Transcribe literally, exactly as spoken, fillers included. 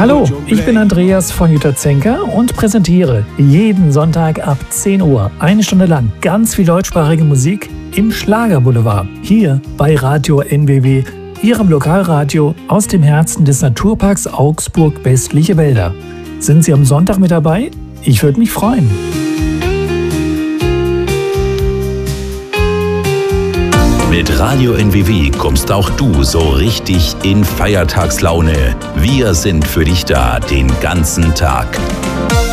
Hallo, ich bin Andreas von Jutta Zenker und präsentiere jeden Sonntag ab zehn Uhr eine Stunde lang ganz viel deutschsprachige Musik im Schlagerboulevard. Hier bei Radio N W W, Ihrem Lokalradio aus dem Herzen des Naturparks Augsburg Westliche Wälder. Sind Sie am Sonntag mit dabei? Ich würde mich freuen. Mit Radio N W W kommst auch du so richtig in Feiertagslaune. Wir sind für dich da den ganzen Tag.